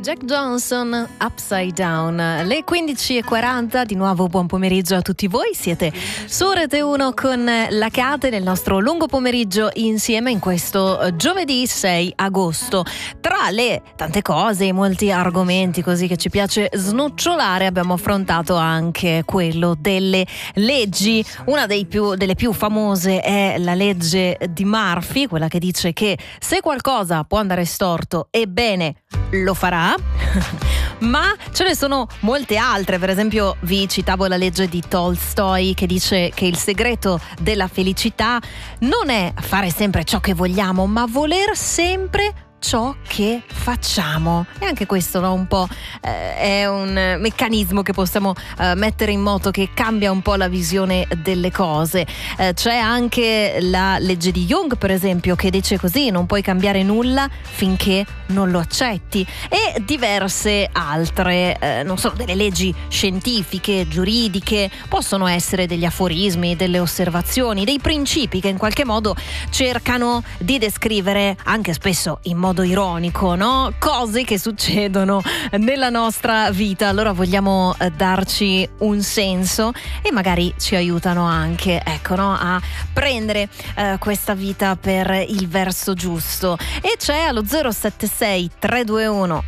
Jack Johnson, Upside Down. Le 15:40, di nuovo buon pomeriggio a tutti voi. Siete su Rete 1 con la Cate nel nostro lungo pomeriggio insieme in questo giovedì 6 agosto. Tra le tante cose, i molti argomenti così che ci piace snocciolare, abbiamo affrontato anche quello delle leggi. Una delle più famose è la legge di Murphy, quella che dice che se qualcosa può andare storto, ebbene lo farà. Ma ce ne sono molte altre. Per esempio vi citavo la legge di Tolstoi che dice che il segreto della felicità non è fare sempre ciò che vogliamo, ma voler sempre ciò che facciamo. E anche questo, no, un po' è un meccanismo che possiamo mettere in moto, che cambia un po' la visione delle cose. C'è anche la legge di Jung, per esempio, che dice così: non puoi cambiare nulla finché non lo accetti, e diverse altre. Non sono delle leggi scientifiche, giuridiche, possono essere degli aforismi, delle osservazioni, dei principi che in qualche modo cercano di descrivere, anche spesso in modo ironico, no? Cose che succedono nella nostra vita. Allora vogliamo darci un senso e magari ci aiutano anche, ecco, no, a prendere questa vita per il verso giusto. E c'è allo 076 321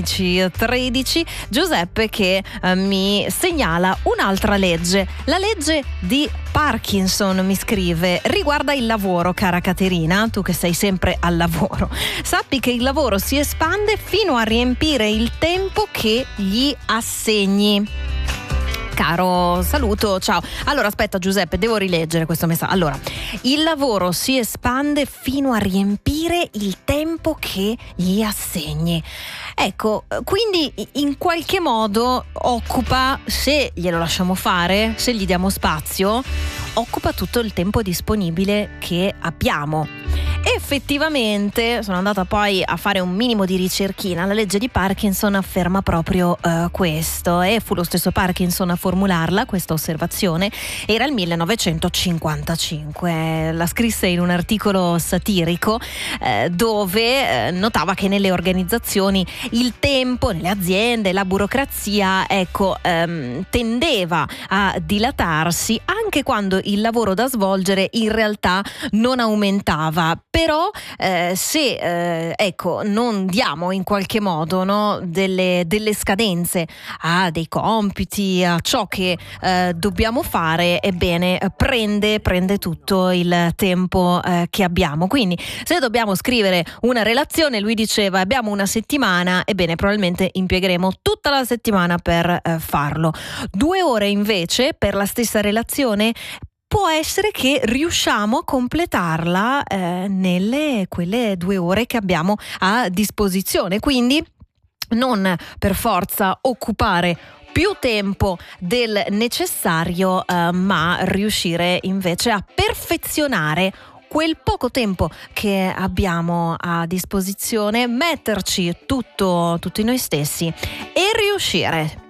1113 Giuseppe che mi segnala un'altra legge, la legge di Parkinson. Mi scrive: riguarda il lavoro, cara Caterina, tu che sei sempre al lavoro, sappi che il lavoro si espande fino a riempire il tempo che gli assegni. Caro saluto, ciao. Allora aspetta Giuseppe, devo rileggere questo messaggio. Allora, il lavoro si espande fino a riempire il tempo che gli assegni. Ecco, quindi in qualche modo occupa, se glielo lasciamo fare, se gli diamo spazio, occupa tutto il tempo disponibile che abbiamo. Effettivamente sono andata poi a fare un minimo di ricerchina. La legge di Parkinson afferma proprio questo, e fu lo stesso Parkinson a formularla, questa osservazione. Era il 1955, la scrisse in un articolo satirico dove notava che nelle organizzazioni il tempo, nelle aziende, la burocrazia, ecco, tendeva a dilatarsi anche quando il lavoro da svolgere in realtà non aumentava. Però se ecco, non diamo in qualche modo, no, delle scadenze a dei compiti, a ciò che dobbiamo fare, ebbene prende tutto il tempo che abbiamo. Quindi se dobbiamo scrivere una relazione, lui diceva abbiamo una settimana, ebbene probabilmente impiegheremo tutta la settimana per farlo. 2 ore invece per la stessa relazione può essere che riusciamo a completarla nelle quelle 2 ore che abbiamo a disposizione. Quindi non per forza occupare più tempo del necessario, ma riuscire invece a perfezionare quel poco tempo che abbiamo a disposizione, metterci tutto in noi stessi e riuscire